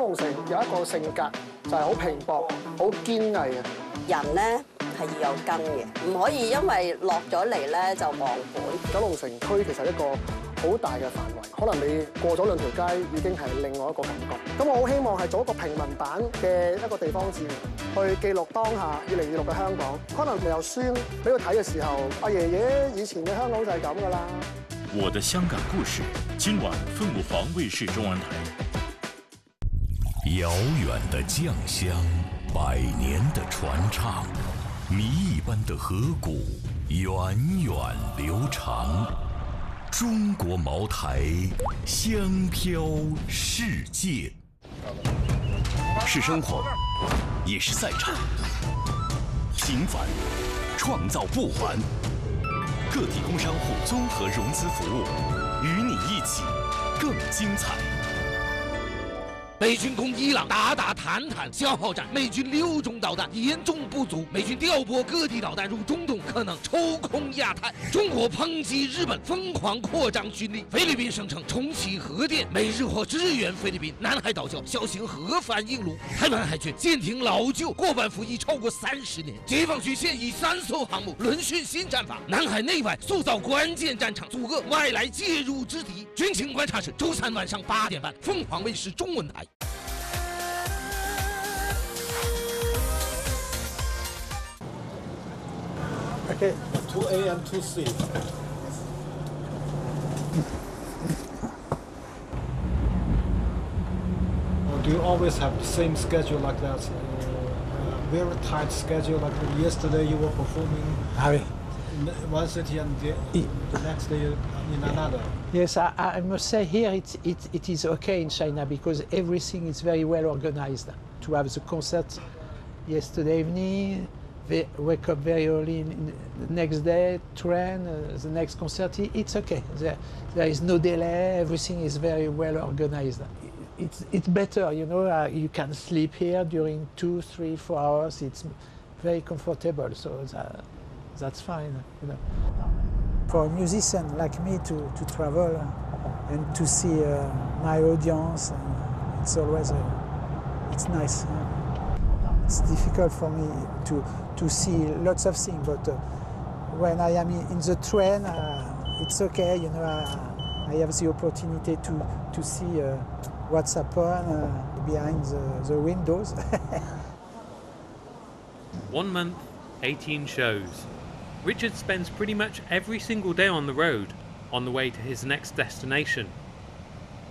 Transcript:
龍城有一個性格就係好拼搏、好堅毅嘅。 人咧係要有根嘅，唔可以因為落咗嚟咧就忘本。 九龍城區其實一個好大嘅範圍，可能你過咗兩條街已經係另外一個感覺。咁我好希望係做一個平民版嘅一個地方志，去記錄當下2026嘅香港。可能有孫俾佢睇嘅時候，阿爺爺以前嘅香港就係咁噶啦。 我的香港故事，今晚凤舞坊卫視中文台。 遥远的酱香，百年的传唱，谜一般的河谷，源远流长。中国茅台，香飘世界。 是生活，也是赛场。平凡，创造不还。个体工商户综合融资服务，与你一起更精彩。 美军攻伊朗，打坦坦消耗战；美军6种导弹严重不足，美军调拨各地导弹入中东，可能抽空亚太。中国抨击日本疯狂扩张军力，菲律宾声称重启核电，美日或支援菲律宾。南海岛礁小型核反应炉，台湾海军舰艇老旧，过半服役超过30年。解放军现役3艘航母轮训新战法，南海内外塑造关键战场，阻遏外来介入之敌。军情观察室周3晚上8点半，凤凰卫视中文台。 Okay, 2A and 2C. Do you always have the same schedule like that? Very tight schedule like yesterday you were performing in one city and the next day in another? Yes, I must say here it is okay in China because everything is very well organized. To have the concert yesterday evening, wake up very early in the next day, train, the next concert, it's okay. There is no delay, everything is very well organized. It's better, you know, you can sleep here during 2, 3, 4 hours, it's very comfortable, so that's fine, you know. For a musician like me to travel and to see my audience, it's always it's nice. It's difficult for me to see lots of things, but when I am in the train, it's okay. You know, I have the opportunity to see what's happened behind the windows. 1 month, 18 shows. Richard spends pretty much every single day on the road, on the way to his next destination.